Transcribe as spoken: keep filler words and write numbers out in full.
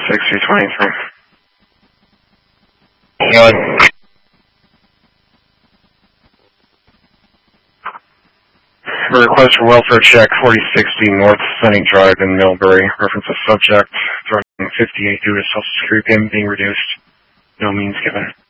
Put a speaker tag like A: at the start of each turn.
A: sixty twenty-three.
B: Good.
A: A request for welfare check forty sixty North Sunny Drive in Millbury. Reference of subject threatening fifty-eight due to Social Security payment being reduced. No means given.